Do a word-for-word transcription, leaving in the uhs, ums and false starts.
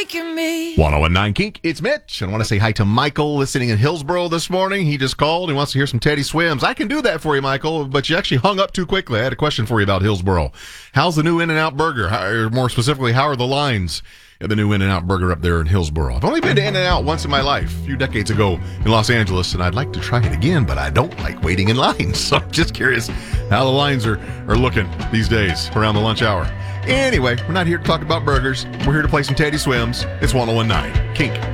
making me. one oh one nine Kink, it's Mitch. And I want to say hi to Michael listening in Hillsboro this morning. He just called and wants to hear some Teddy Swims. I can do that for you, Michael, but you actually hung up too quickly. I had a question for you about Hillsboro. How's the new In-N-Out Burger? How, or more specifically, how are the lines at the new In-N-Out Burger up there in Hillsboro? I've only been to In-N-Out once in my life, a few decades ago in Los Angeles, and I'd like to try it again, but I don't like waiting in lines. So I'm just curious how the lines are, are looking these days around the lunch hour. Anyway, we're not here to talk about burgers. We're here to play some Teddy Swims. It's one oh one nine Kink.